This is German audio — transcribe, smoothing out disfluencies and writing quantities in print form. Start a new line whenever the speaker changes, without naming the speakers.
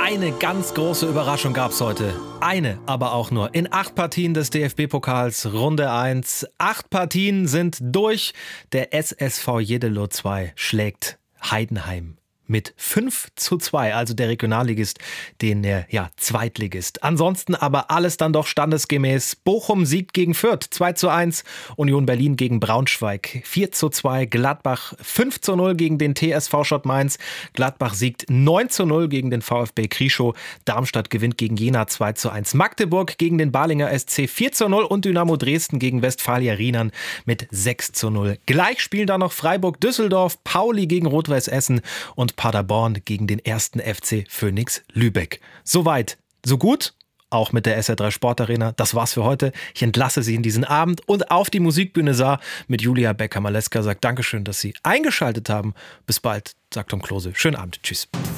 Eine ganz große Überraschung gab's heute. Eine, aber auch nur. In 8 Partien des DFB-Pokals, Runde 1. 8 Partien sind durch. Der SSV Jeddelo 2 schlägt Heidenheim mit 5:2, also der Regionalligist, den Zweitligist. Ansonsten aber alles dann doch standesgemäß. Bochum siegt gegen Fürth 2:1, Union Berlin gegen Braunschweig 4:2, Gladbach 5:0 gegen den TSV Schott Mainz, Gladbach siegt 9:0 gegen den VfB Krieschow, Darmstadt gewinnt gegen Jena 2:1, Magdeburg gegen den Balinger SC 4:0 und Dynamo Dresden gegen Westfalia Rienern mit 6:0. Gleich spielen da noch Freiburg Düsseldorf, Pauli gegen Rot-Weiß Essen und Paderborn gegen den 1. FC Phönix Lübeck. Soweit, so gut. Auch mit der SR3 Sportarena. Das war's für heute. Ich entlasse Sie in diesen Abend und auf die Musikbühne Saar mit Julia Becker-Maleska. Sagt Dankeschön, dass Sie eingeschaltet haben. Bis bald, sagt Tom Klose. Schönen Abend. Tschüss.